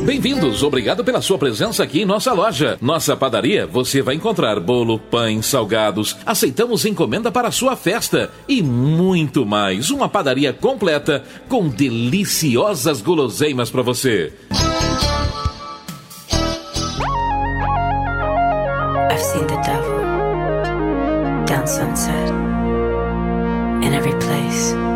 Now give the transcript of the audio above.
Bem-vindos, obrigado pela sua presença aqui em nossa loja. Nossa padaria, você vai encontrar bolo, pães, salgados. Aceitamos encomenda para a sua festa e muito mais. Uma padaria completa com deliciosas guloseimas para você. I've seen the devil down Sunset in every place.